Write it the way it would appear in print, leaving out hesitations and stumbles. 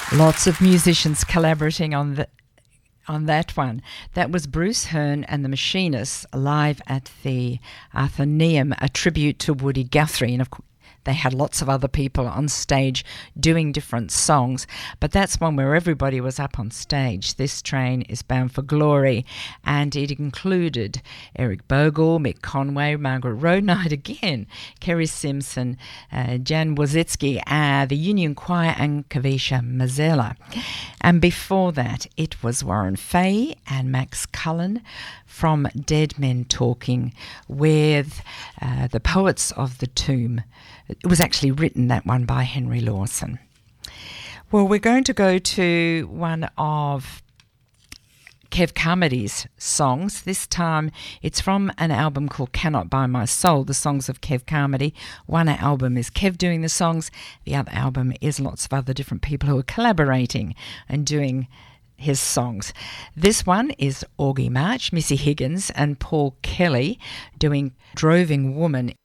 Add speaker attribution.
Speaker 1: Lots of musicians collaborating on that one. That was Bruce Hearn and the Machinists live at the Athenaeum, a tribute to Woody Guthrie. And of course, they had lots of other people on stage doing different songs, but that's one where everybody was up on stage. This Train is Bound for Glory, and it included Eric Bogle, Mick Conway, Margaret Roadnight again, Kerry Simpson, Jan Wozitsky, the Union Choir, and Kavisha Mazzella. And before that, it was Warren Fay and Max Cullen from Dead Men Talking with the Poets of the Tomb. It was actually written, that one, by Henry Lawson. Well, we're going to go to one of Kev Carmody's songs. This time it's from an album called Cannot Buy My Soul, the songs of Kev Carmody. One album is Kev doing the songs. The other album is lots of other different people who are collaborating and doing his songs. This one is Augie March, Missy Higgins and Paul Kelly doing Droving Woman.